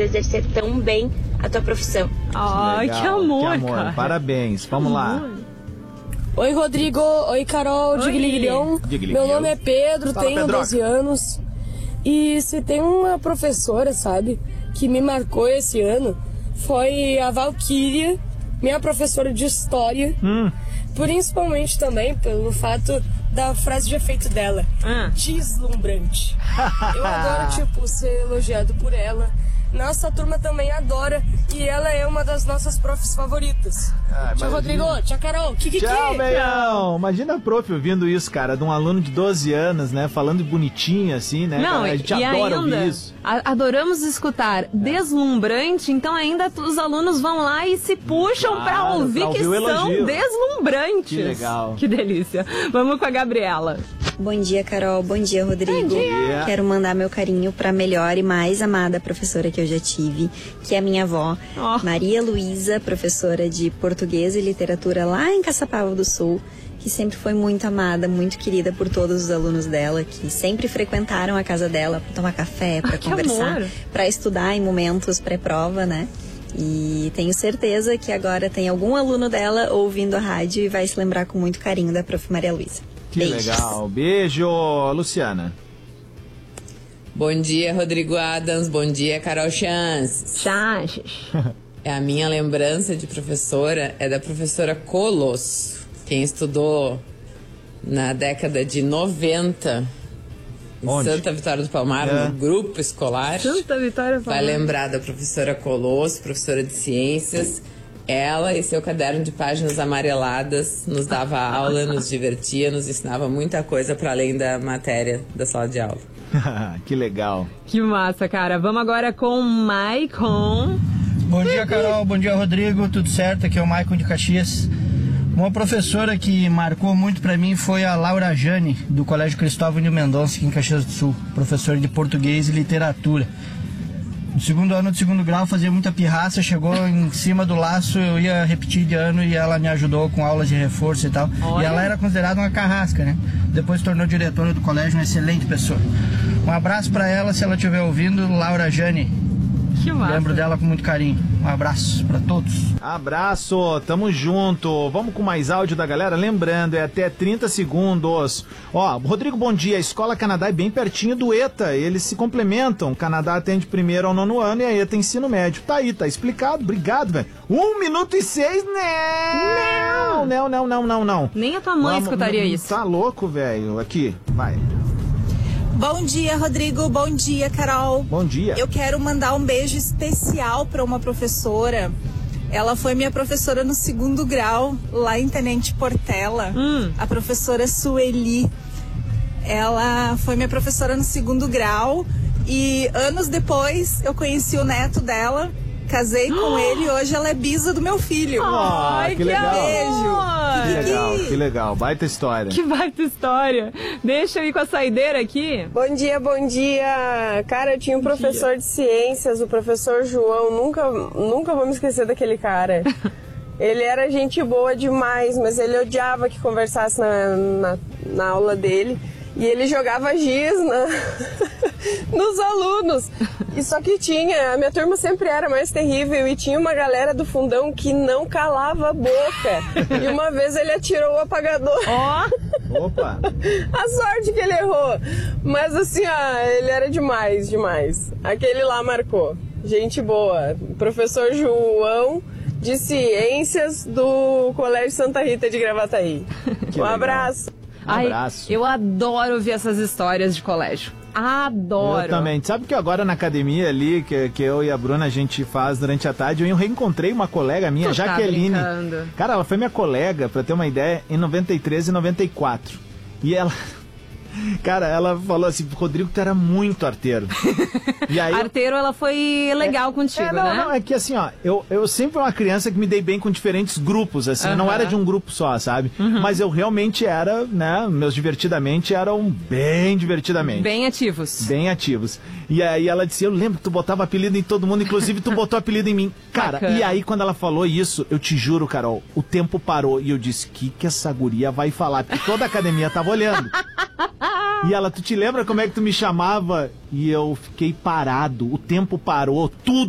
exercer tão bem a tua profissão. Ai, que amor, cara. Parabéns, vamos lá. Oi, Rodrigo. Oi, Carol. Digliguilhão. Meu nome é Pedro, tenho 12 anos. E se tem uma professora, sabe, que me marcou esse ano, foi a Valquíria, minha professora de história. Principalmente também pelo fato da frase de efeito dela. Deslumbrante. Eu adoro, ser elogiado por ela. Nossa turma também adora e ela é uma das nossas profs favoritas. Tchau, Rodrigo. Tchau, Carol. Tchau, Meião. Imagina a prof ouvindo isso, cara, de um aluno de 12 anos, né? Falando bonitinho, assim, né? Não, cara? A gente e adora ainda, ouvir isso. Adoramos escutar deslumbrante, então ainda os alunos vão lá e se puxam pra ouvir que são deslumbrantes. Que legal. Que delícia. Vamos com a Gabriela. Bom dia, Carol. Bom dia, Rodrigo. Bom dia. Quero mandar meu carinho para a melhor e mais amada professora que eu já tive, que é a minha avó, Maria Luísa, professora de português e literatura lá em Caçapava do Sul, que sempre foi muito amada, muito querida por todos os alunos dela, que sempre frequentaram a casa dela para tomar café, para conversar, para estudar em momentos pré-prova, né? E tenho certeza que agora tem algum aluno dela ouvindo a rádio e vai se lembrar com muito carinho da prof. Maria Luísa. Que Beijos. legal. Beijo, Luciana. Bom dia, Rodrigo Adams. Bom dia, Carol Chances. A minha lembrança de professora é da professora Colosso. Quem estudou na década de 90 em Santa Vitória do Palmar, no grupo escolar, Santa Vitória do Palmar, vai lembrar da professora Colosso, professora de ciências. Ela e seu caderno de páginas amareladas nos dava aula, nos divertia, nos ensinava muita coisa para além da matéria da sala de aula. Que legal. Que massa, cara. Vamos agora com o Maicon. Bom dia, Carol. Bom dia, Rodrigo. Tudo certo? Aqui é o Maicon de Caxias. Uma professora que marcou muito para mim foi a Laura Jane, do Colégio Cristóvão de Mendonça, aqui em Caxias do Sul. Professora de português e literatura. No segundo ano do segundo grau fazia muita pirraça, chegou em cima do laço, eu ia repetir de ano e ela me ajudou com aulas de reforço e tal. Olha. E ela era considerada uma carrasca, né? Depois se tornou diretora do colégio, uma excelente pessoa. Um abraço para ela, se ela estiver ouvindo, Laura Jane. Que massa. Lembro dela com muito carinho. Um abraço para todos. Abraço, tamo junto. Vamos com mais áudio da galera. Lembrando, é até 30 segundos. Rodrigo, bom dia. A Escola Canadá é bem pertinho do ETA. Eles se complementam. O Canadá atende primeiro ao 9º ano e a ETA ensino médio. Tá aí, tá explicado. Obrigado, velho. 1 minuto e 6, não. Nem a tua mãe escutaria isso. Tá louco, velho. Aqui, vai. Bom dia, Rodrigo. Bom dia, Carol. Bom dia. Eu quero mandar um beijo especial para uma professora. Ela foi minha professora no 2º grau, lá em Tenente Portela. A professora Sueli. Ela foi minha professora no 2º grau e anos depois eu conheci o neto dela. Casei com ele e hoje ela é bisa do meu filho. Ai, que legal. Beijo. Que legal. Baita história. Que baita história. Deixa eu ir com a saideira aqui. Bom dia, bom dia. Cara, eu tinha um professor de ciências, o professor João. Nunca vou me esquecer daquele cara. Ele era gente boa demais, mas ele odiava que conversasse na aula dele. E ele jogava giz nos alunos. E só que a minha turma sempre era mais terrível e tinha uma galera do fundão que não calava a boca. E uma vez ele atirou o apagador. Opa! A sorte que ele errou. Mas assim, ele era demais. Aquele lá marcou. Gente boa. Professor João de Ciências do Colégio Santa Rita de Gravataí. Um abraço. Abraço. Eu adoro ouvir essas histórias de colégio. Adoro. Eu também. Sabe que agora na academia ali, que eu e a Bruna a gente faz durante a tarde, eu reencontrei uma colega minha, Jaqueline. Cara, ela foi minha colega, pra ter uma ideia, em 93 e 94. E ela... Cara, ela falou assim, Rodrigo, tu era muito arteiro. E aí arteiro, ela foi legal contigo, né? Não, é que assim, eu sempre fui uma criança que me dei bem com diferentes grupos, assim, eu não era de um grupo só, sabe? Mas eu realmente era, né, meus divertidamente eram bem divertidamente. Bem ativos. Bem ativos. E aí ela disse, eu lembro que tu botava apelido em todo mundo, inclusive tu botou apelido em mim. Cara, bacana. E aí quando ela falou isso, eu te juro, Carol, o tempo parou e eu disse, que essa guria vai falar? Porque toda a academia tava olhando. E ela, tu te lembra como é que tu me chamava? E eu fiquei parado, o tempo parou, tudo